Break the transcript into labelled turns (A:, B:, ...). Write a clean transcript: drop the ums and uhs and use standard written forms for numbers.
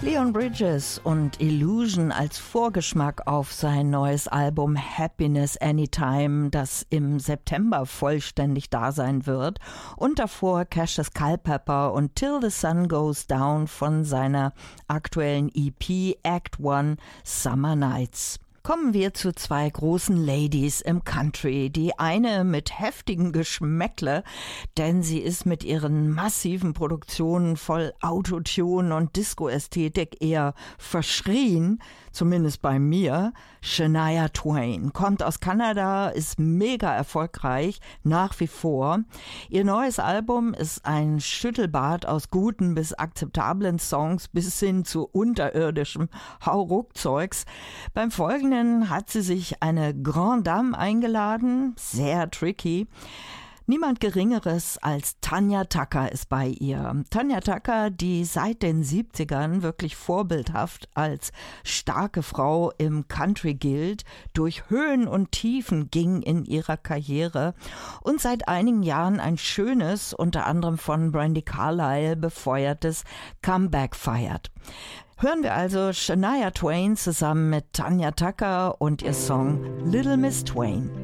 A: Leon Bridges und Illusion als Vorgeschmack auf sein neues Album Happiness Anytime, das im September vollständig da sein wird. Und davor Cassius Culpepper und Till the Sun Goes Down von seiner aktuellen EP Act One Summer Nights. Kommen wir zu zwei großen Ladies im Country. Die eine mit heftigem Geschmäckle, denn sie ist mit ihren massiven Produktionen voll Autotune und Disco-Ästhetik eher verschrien, zumindest bei mir. Shania Twain kommt aus Kanada, ist mega erfolgreich, nach wie vor. Ihr neues Album ist ein Schüttelbad aus guten bis akzeptablen Songs bis hin zu unterirdischem Hauruckzeugs. Beim Folgenden hat sie sich eine Grande Dame eingeladen, sehr tricky. Niemand Geringeres als Tanya Tucker ist bei ihr. Tanya Tucker, die seit den 70ern wirklich vorbildhaft als starke Frau im Country gilt, durch Höhen und Tiefen ging in ihrer Karriere und seit einigen Jahren ein schönes, unter anderem von Brandi Carlile befeuertes Comeback feiert. Hören wir also Shania Twain zusammen mit Tanya Tucker und ihr Song Little Miss Twain.